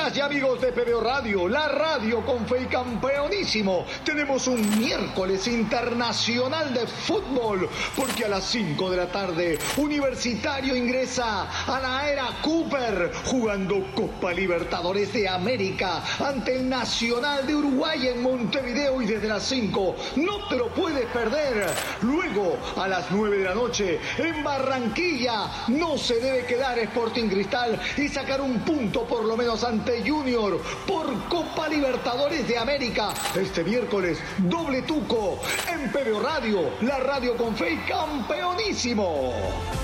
Amigas y amigos de PBO Radio, la radio con fe y campeonísimo. Tenemos un miércoles internacional de fútbol, porque a las 5 de la tarde, Universitario ingresa a la era Cooper, jugando Copa Libertadores de América ante el Nacional de Uruguay en Montevideo, y desde las 5 no te lo puedes perder. Luego, a las 9 de la noche, en Barranquilla, no se debe quedar Sporting Cristal y sacar un punto por lo menos ante Junior por Copa Libertadores de América. Este miércoles, doble tuco en PBO Radio, la radio con fe y campeonísimo.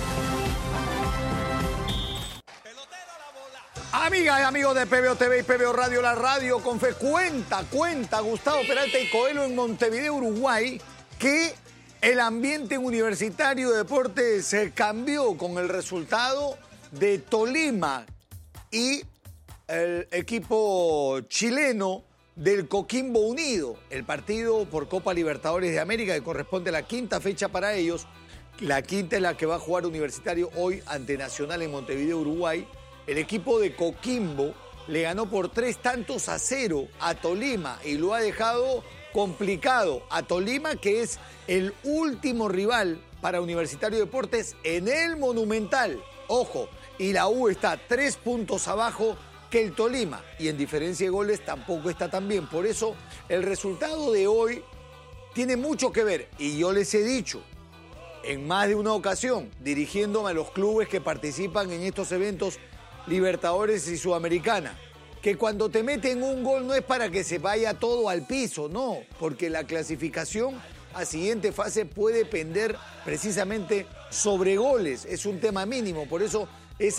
Amigas y amigos de PBO TV y PBO Radio, la radio con fe, cuenta Gustavo Peralta y Coelho en Montevideo, Uruguay, que el ambiente en Universitario de Deportes se cambió con el resultado de Tolima y el equipo chileno del Coquimbo Unido. El partido por Copa Libertadores de América, que corresponde a la quinta fecha para ellos. La quinta es la que va a jugar Universitario hoy ante Nacional en Montevideo, Uruguay. El equipo de Coquimbo le ganó por 3-0 a Tolima y lo ha dejado complicado a Tolima, que es el último rival para Universitario de Deportes en el Monumental. Ojo, y la U está 3 puntos abajo que el Tolima, y en diferencia de goles tampoco está tan bien. Por eso el resultado de hoy tiene mucho que ver, y yo les he dicho en más de una ocasión, dirigiéndome a los clubes que participan en estos eventos Libertadores y Sudamericana, que cuando te meten un gol no es para que se vaya todo al piso, no, porque la clasificación a siguiente fase puede pender precisamente sobre goles, es un tema mínimo. Por eso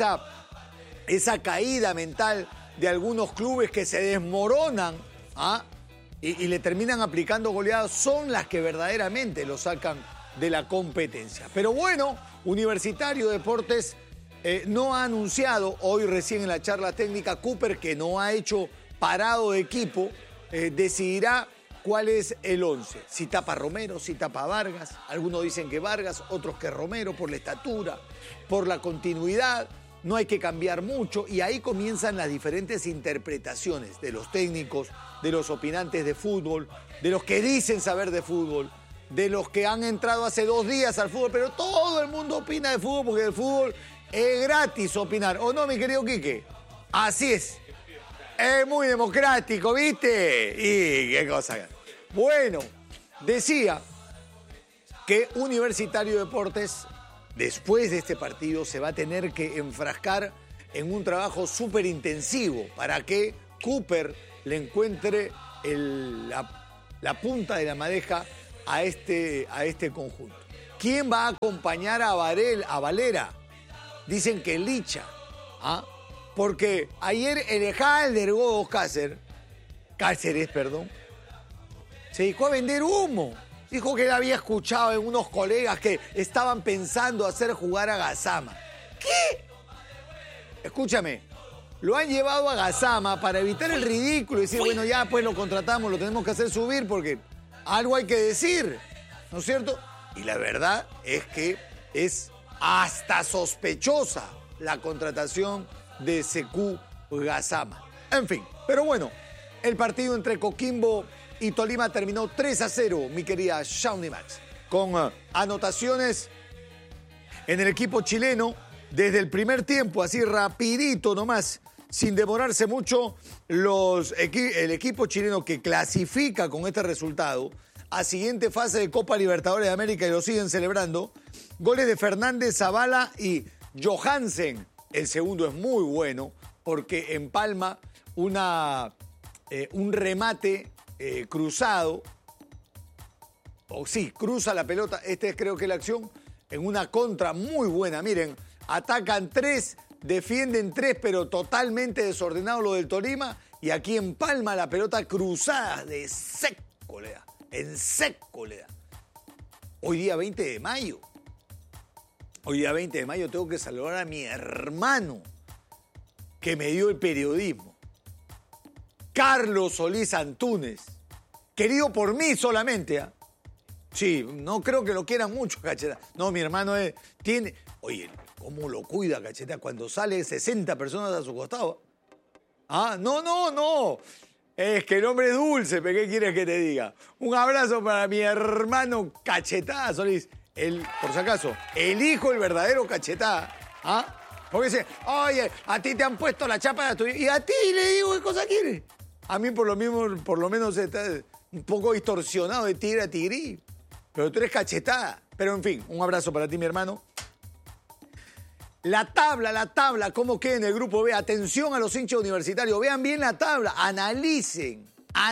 esa caída mental de algunos clubes que se desmoronan y le terminan aplicando goleadas son las que verdaderamente lo sacan de la competencia. Pero bueno, Universitario de Deportes no ha anunciado, hoy recién en la charla técnica, Cooper, que no ha hecho parado de equipo, decidirá cuál es el 11. Si tapa Romero, si tapa Vargas. Algunos dicen que Vargas, otros que Romero, por la estatura, por la continuidad. No hay que cambiar mucho, y ahí comienzan las diferentes interpretaciones de los técnicos, de los opinantes de fútbol, de los que dicen saber de fútbol, de los que han entrado hace 2 días al fútbol, pero todo el mundo opina de fútbol porque el fútbol es gratis opinar. ¿O no, mi querido Quique? Así es. Es muy democrático, ¿viste? Y qué cosa. Bueno, decía que Universitario de Deportes, después de este partido, se va a tener que enfrascar en un trabajo súper intensivo para que Cooper le encuentre la punta de la madeja a este conjunto. ¿Quién va a acompañar a Valera? Dicen que Licha, porque ayer el Halder Godo Cáceres, se dedicó a vender humo. Dijo que él había escuchado en unos colegas que estaban pensando hacer jugar a Gassama. ¿Qué? Escúchame, lo han llevado a Gassama para evitar el ridículo y decir, bueno, ya pues lo contratamos, lo tenemos que hacer subir porque algo hay que decir, ¿no es cierto? Y la verdad es que es hasta sospechosa la contratación de Sekou Gassama. En fin, pero bueno, el partido entre Coquimbo y Tolima terminó 3-0, mi querida Shawnee Max, con anotaciones en el equipo chileno desde el primer tiempo, así rapidito nomás, sin demorarse mucho. El equipo chileno que clasifica con este resultado a siguiente fase de Copa Libertadores de América, y lo siguen celebrando. Goles de Fernández, Zavala y Johansen. El segundo es muy bueno porque empalma un remate cruzado. Cruza la pelota. Creo que la acción en una contra muy buena. Miren, atacan 3, defienden 3, pero totalmente desordenado lo del Tolima. Y aquí empalma la pelota cruzada de seco le da. En seco le da. Hoy día 20 de mayo. Hoy día 20 de mayo tengo que saludar a mi hermano que me dio el periodismo. Carlos Solís Antúnez. Querido por mí solamente, Sí, no creo que lo quieran mucho, Cacheta. No, mi hermano tiene... Oye, ¿cómo lo cuida, Cacheta? Cuando sale 60 personas a su costado. Ah, no, no, no. Es que el hombre es dulce, ¿pero qué quieres que te diga? Un abrazo para mi hermano Cachetada Solís. Por si acaso, el hijo, el verdadero Cachetada. ¿Ah? Porque dice, oye, a ti te han puesto la chapa de tu... Y a ti le digo, ¿qué cosa quieres? A mí por lo menos está un poco distorsionado de tigre a tigrí. Pero tú eres Cachetada. Pero en fin, un abrazo para ti, mi hermano. La tabla, ¿cómo queda en el grupo B? Atención a los hinchas universitarios, vean bien la tabla, analicen.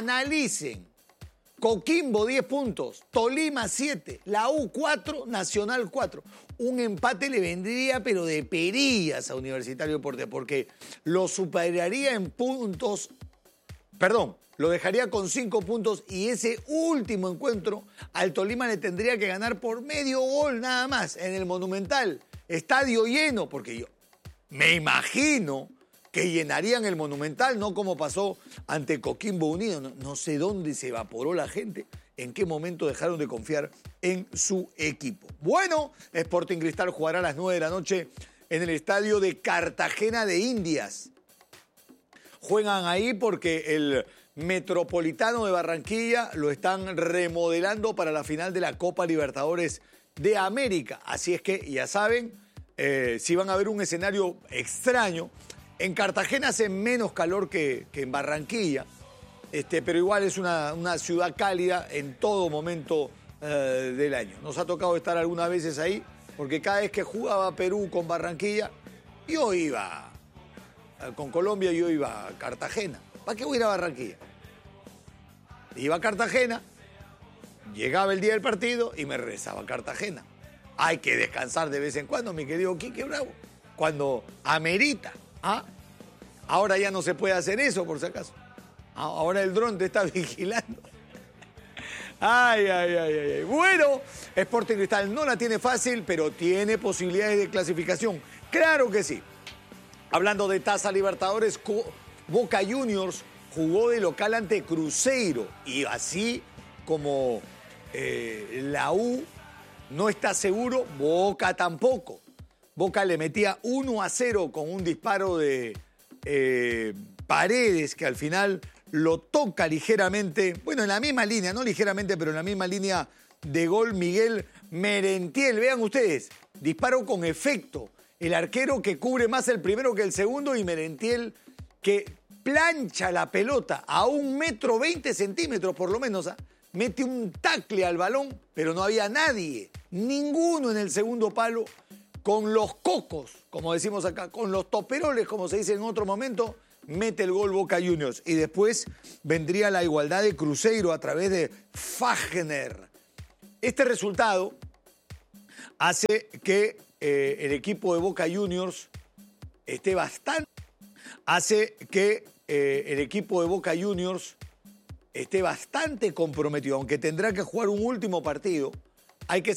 Coquimbo 10 puntos, Tolima 7, la U 4, Nacional 4. Un empate le vendría pero de perillas a Universitario Deportes porque lo superaría en puntos, lo dejaría con 5 puntos y ese último encuentro al Tolima le tendría que ganar por medio gol nada más en el Monumental. Estadio lleno, porque yo me imagino que llenarían el Monumental, no como pasó ante Coquimbo Unido. No sé dónde se evaporó la gente, en qué momento dejaron de confiar en su equipo. Bueno, Sporting Cristal jugará a las 9 de la noche en el estadio de Cartagena de Indias. Juegan ahí porque el Metropolitano de Barranquilla lo están remodelando para la final de la Copa Libertadores de América. Así es que, ya saben, si van a ver un escenario extraño, en Cartagena hace menos calor que en Barranquilla, pero igual es una ciudad cálida en todo momento del año. Nos ha tocado estar algunas veces ahí, porque cada vez que jugaba Perú con Barranquilla, yo iba, con Colombia yo iba a Cartagena. ¿Para qué voy a ir a Barranquilla? Iba a Cartagena, llegaba el día del partido y me regresaba a Cartagena. Hay que descansar de vez en cuando, mi querido Quique Bravo, cuando amerita. ¿Ah? Ahora ya no se puede hacer eso, por si acaso. Ahora el dron te está vigilando. Ay. Bueno, Sporting Cristal no la tiene fácil, pero tiene posibilidades de clasificación. Claro que sí. Hablando de Taza Libertadores, Boca Juniors jugó de local ante Cruzeiro y así como la U no está seguro, Boca tampoco. Boca le metía 1-0 con un disparo de Paredes que al final lo toca ligeramente, bueno, en la misma línea, no ligeramente, pero en la misma línea de gol Miguel Merentiel. Vean ustedes, disparo con efecto. El arquero que cubre más el primero que el segundo y Merentiel que plancha la pelota a 1,20 m por lo menos. Mete un tacle al balón, pero no había nadie, ninguno en el segundo palo, con los cocos, como decimos acá, con los toperoles, como se dice en otro momento, mete el gol Boca Juniors. Y después vendría la igualdad de Cruzeiro a través de Fagner. Este resultado hace que el equipo de Boca Juniors esté bastante comprometido, aunque tendrá que jugar un último partido. Hay que